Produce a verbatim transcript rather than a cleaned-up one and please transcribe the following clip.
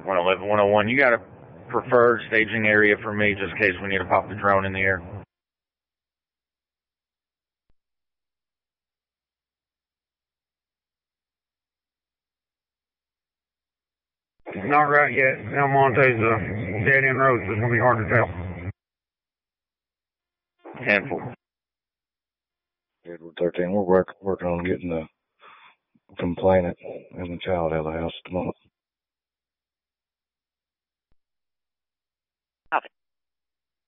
one eleven, one oh one, you got a preferred staging area for me just in case we need to pop the drone in the air? Not right yet. El Monte's a dead-end road, so it's going to be hard to tell. Handful. Edward thirteen, we're work, working on getting the complainant and the child out of the house at the moment.